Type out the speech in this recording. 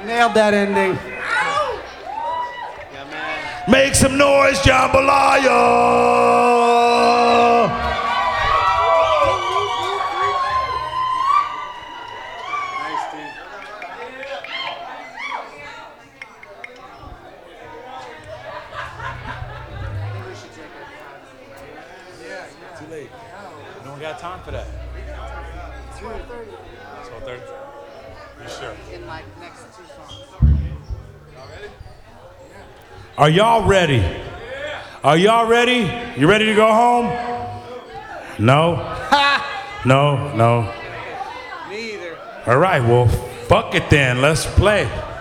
Nailed that ending. Make some noise, jambalaya! Too late. No one got time for that. 12:30. 12:30. You sure? In like next 2 songs. Are y'all ready? Are y'all ready? You ready to go home? No? No. Me either. All right, well, fuck it then. Let's play.